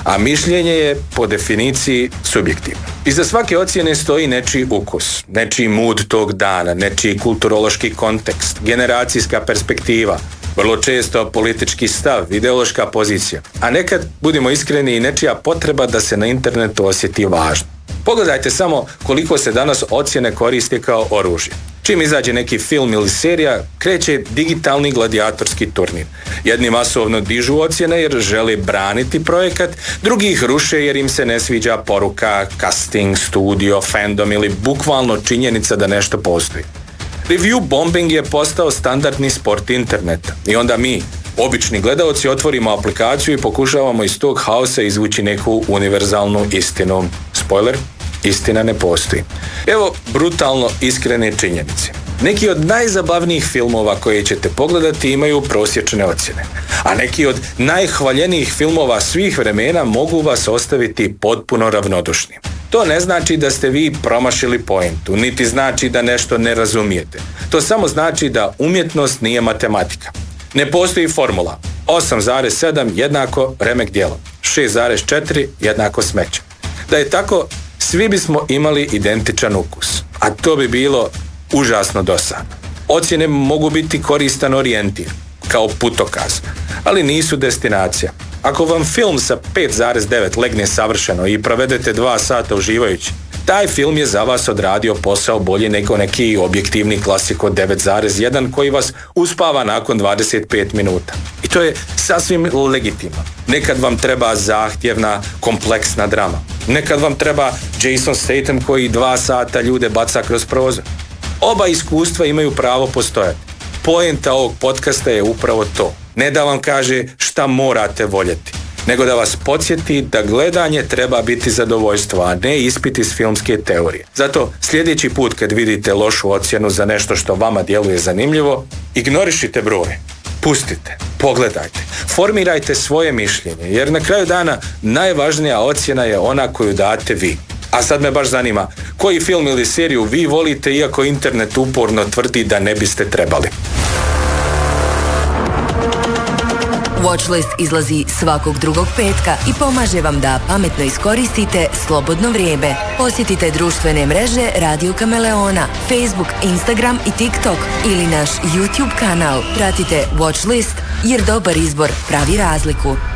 a mišljenje je po definiciji subjektivno. Iza svake ocjene stoji nečiji ukus, nečiji mood tog dana, nečiji kulturološki kontekst, generacijska perspektiva, vrlo često politički stav, ideološka pozicija, a nekad, budimo iskreni, i nečija potreba da se na internetu osjeti važno. Pogledajte samo koliko se danas ocjene koriste kao oružje. Čim izađe neki film ili serija, kreće digitalni gladijatorski turnir. Jedni masovno dižu ocjene jer žele braniti projekat, drugi ih ruše jer im se ne sviđa poruka, casting, studio, fandom ili bukvalno činjenica da nešto postoji. Review bombing je postao standardni sport interneta i onda mi, obični gledaoci, otvorimo aplikaciju i pokušavamo iz tog haosa izvući neku univerzalnu istinu. Spoiler, istina ne postoji. Evo brutalno iskrene činjenice. Neki od najzabavnijih filmova koje ćete pogledati imaju prosječne ocjene, a neki od najhvaljenijih filmova svih vremena mogu vas ostaviti potpuno ravnodušnim. To ne znači da ste vi promašili pointu, niti znači da nešto ne razumijete. To samo znači da umjetnost nije matematika. Ne postoji formula 8,7 jednako remek djelo, 6,4 jednako smeće. Da je tako, svi bismo imali identičan ukus, a to bi bilo užasno dosadno. Ocjene mogu biti koristan orijentir, kao putokaz, ali nisu destinacija. Ako vam film sa 5,9 legne savršeno i provedete 2 sata uživajući, taj film je za vas odradio posao bolje nego neki objektivni klasik od 9,1 koji vas uspava nakon 25 minuta. I to je sasvim legitimno. Nekad vam treba zahtjevna, kompleksna drama. Nekad vam treba Jason Statham koji 2 sata ljude baca kroz prozor. Oba iskustva imaju pravo postojati. Poenta ovog podcasta je upravo to. Ne da vam kaže šta morate voljeti, nego da vas podsjeti da gledanje treba biti zadovoljstvo, a ne ispit iz filmske teorije. Zato sljedeći put kad vidite lošu ocjenu za nešto što vama djeluje zanimljivo, ignorišite broj, pustite, pogledajte, formirajte svoje mišljenje, jer na kraju dana najvažnija ocjena je ona koju date vi. A sad me baš zanima, koji film ili seriju vi volite iako internet uporno tvrdi da ne biste trebali? Watchlist izlazi svakog drugog petka i pomaže vam da pametno iskoristite slobodno vrijeme. Posjetite društvene mreže Radio Kameleona, Facebook, Instagram i TikTok ili naš YouTube kanal. Pratite Watchlist jer dobar izbor pravi razliku.